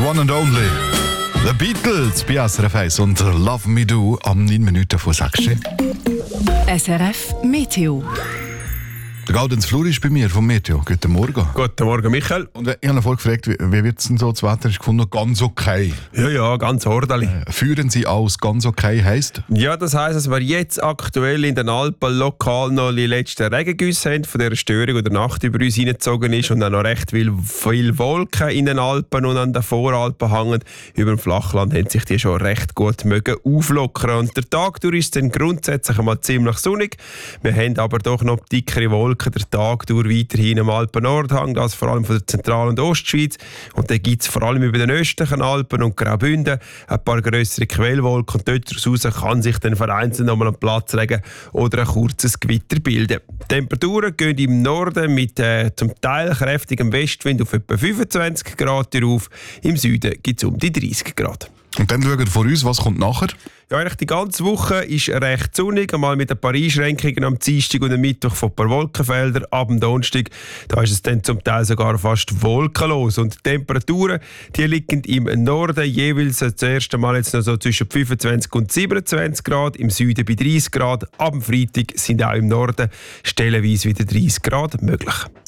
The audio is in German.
one and only. The Beatles bei SRF 1 und Love Me Do am 9 Minuten vor 6. SRF Meteo. Der Gaudenz Flur ist bei mir vom Meteo. Guten Morgen. Guten Morgen, Michael. Und ich habe vorhin gefragt, wie wird es denn so? Das Wetter ist gefunden, ganz okay. Ja, ganz ordentlich. Führen Sie aus, ganz okay heisst? Ja, das heisst, dass wir jetzt aktuell in den Alpen lokal noch die letzten Regengüsse haben von dieser Störung, die der Nacht über uns hineingezogen ist und auch noch recht viel Wolken in den Alpen und an den Voralpen hängen. Über dem Flachland haben sich die schon recht gut auflockern. Und der Tag durch ist dann grundsätzlich einmal ziemlich sonnig. Wir haben aber doch noch dickere Wolken der Tag durch weiterhin am Alpen-Nordhang, das vor allem von der Zentral- und Ostschweiz. Und dann gibt es vor allem über den östlichen Alpen und Graubünden ein paar grössere Quellwolken. Und dort raus kann sich dann vereinzelt nochmal ein Platzregen oder ein kurzes Gewitter bilden. Die Temperaturen gehen im Norden mit zum Teil kräftigem Westwind auf etwa 25 Grad auf. Im Süden gibt es um die 30 Grad. Und dann schauen wir vor uns, was kommt nachher? Ja, eigentlich die ganze Woche ist recht sonnig, einmal mit ein paar Einschränkungen am Dienstag und am Mittwoch von ein paar Wolkenfeldern. Ab dem Donnerstag, da ist es dann zum Teil sogar fast wolkenlos. Und die Temperaturen, die liegen im Norden jeweils das erste Mal jetzt noch so zwischen 25 und 27 Grad, im Süden bei 30 Grad. Ab dem Freitag sind auch im Norden stellenweise wieder 30 Grad möglich.